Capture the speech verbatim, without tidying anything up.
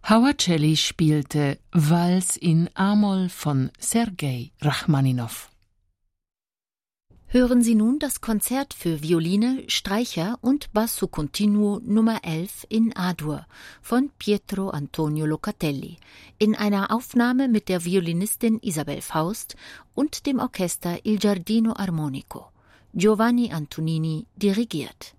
Howacelli spielte Vals in A-Moll von Sergei Rachmaninow. Hören Sie nun das Konzert für Violine, Streicher und Basso Continuo Nummer elf in A-Dur von Pietro Antonio Locatelli in einer Aufnahme mit der Violinistin Isabel Faust und dem Orchester Il Giardino Armonico. Giovanni Antonini dirigiert.